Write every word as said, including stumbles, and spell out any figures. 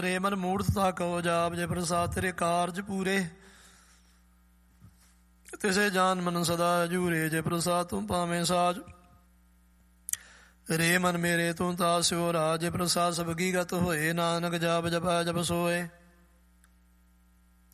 ਰੇ ਮਨ ਮੂੜਤਾ ਕਹੋ ਜਾਪ, ਜੇ ਪ੍ਰਸਾਦ ਤੇਰੇ ਕਾਰਜ ਪੂਰੇ। ਤਿਸੇ ਜਾਨ ਮਨ ਸਦਾ ਜੂਰੇ, ਜੇ ਪ੍ਰਸਾਦ ਤੂੰ ਪਾਵੇਂ ਸਾਜ। ਰੇ ਮਨ ਮੇਰੇ ਤੂੰ ਤਾਸਿਓ ਰਾਜ, ਜੇ ਪ੍ਰਸਾਦ ਸਭ ਹਕੀਕਤ ਹੋਏ। ਨਾਨਕ ਜਾਪ ਜਪੈ ਜਪ ਸੋਏ।